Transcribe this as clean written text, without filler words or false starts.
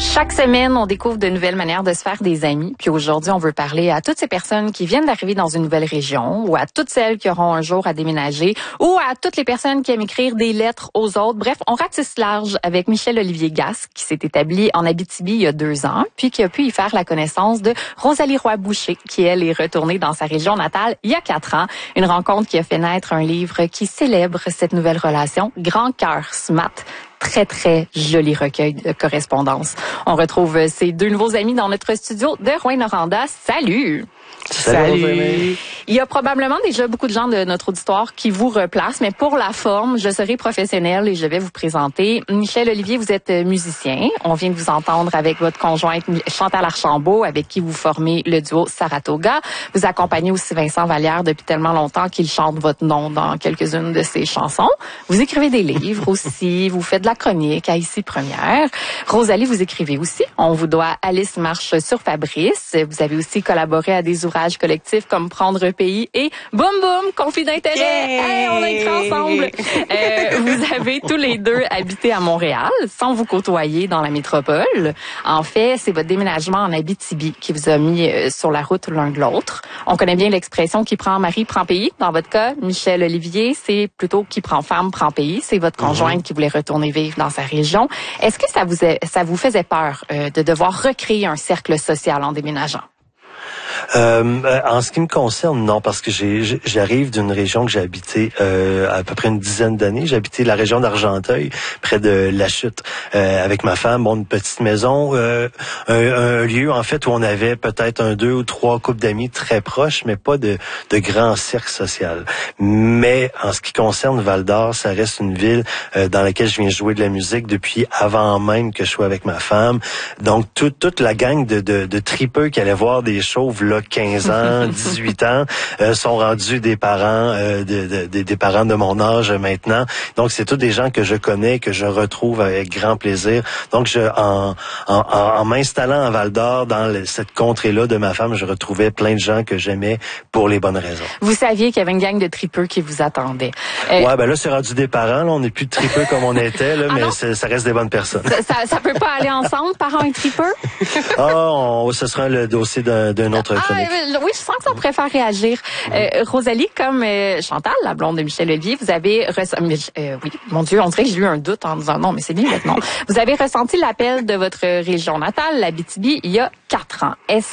Chaque semaine, on découvre de nouvelles manières de se faire des amis. Puis aujourd'hui, on veut parler à toutes ces personnes qui viennent d'arriver dans une nouvelle région ou à toutes celles qui auront un jour à déménager ou à toutes les personnes qui aiment écrire des lettres aux autres. Bref, on ratisse large avec Michel-Olivier Gasque qui s'est établi en Abitibi il y a 2 ans puis qui a pu y faire la connaissance de Rosalie Roy-Boucher qui, elle, est retournée dans sa région natale il y a 4 ans. Une rencontre qui a fait naître un livre qui célèbre cette nouvelle relation, Grand cœur SMAT. Très, très joli recueil de correspondance. On retrouve ces deux nouveaux amis dans notre studio de Rouyn-Noranda. Salut! Salut! Il y a probablement déjà beaucoup de gens de notre auditoire qui vous replacent, mais pour la forme, je serai professionnelle et je vais vous présenter. Michel-Olivier, vous êtes musicien. On vient de vous entendre avec votre conjointe Chantal Archambault, avec qui vous formez le duo Saratoga. Vous accompagnez aussi Vincent Vallière depuis tellement longtemps qu'il chante votre nom dans quelques-unes de ses chansons. Vous écrivez des livres aussi, vous faites de la chronique à Ici Première. Rosalie, vous écrivez aussi. On vous doit Alice marche sur Fabrice. Vous avez aussi collaboré à des ouvrages collectifs comme Prendre pays et Boum Boum, conflit d'intérêt. Yeah! Hey, on est ensemble. Vous avez tous les deux habité à Montréal sans vous côtoyer dans la métropole. En fait, c'est votre déménagement en Abitibi qui vous a mis sur la route l'un de l'autre. On connaît bien l'expression qui prend mari prend pays. Dans votre cas, Michel-Olivier, c'est plutôt qui prend femme prend pays. C'est votre conjointe qui voulait retourner vivre dans sa région. Est-ce que ça vous faisait peur de devoir recréer un cercle social en déménageant? En ce qui me concerne, non, parce que j'arrive d'une région que j'ai habité à peu près une dizaine d'années. J'ai habité la région d'Argenteuil, près de La Chute, avec ma femme. Bon, une petite maison, un lieu en fait où on avait peut-être 2 ou 3 couples d'amis très proches, mais pas de grand cercle social. Mais en ce qui concerne Val-d'Or, ça reste une ville dans laquelle je viens jouer de la musique depuis avant même que je sois avec ma femme. Donc toute la gang de tripeux qui allaient voir des shows là 15 ans, 18 ans, sont rendus des parents des parents de mon âge maintenant. Donc c'est tous des gens que je connais, que je retrouve avec grand plaisir. Donc en m'installant à Val-d'Or dans cette contrée-là de ma femme, je retrouvais plein de gens que j'aimais pour les bonnes raisons. Vous saviez qu'il y avait une gang de tripeux qui vous attendait. Ouais, ben là c'est rendu des parents, là, on n'est plus de tripeux comme on était là, mais ça reste des bonnes personnes. Ça peut pas aller ensemble, parents et tripeux? Ce sera le dossier d'un autre chronique. Oui, je sens que ça pourrait faire réagir. Rosalie, comme Chantal, la blonde de Michel-Olivier, vous avez oui, mon Dieu, on dirait que j'ai eu un doute en disant non, mais c'est bien votre nom. Vous avez ressenti l'appel de votre région natale, l'Abitibi, il y a 4 ans. Est-ce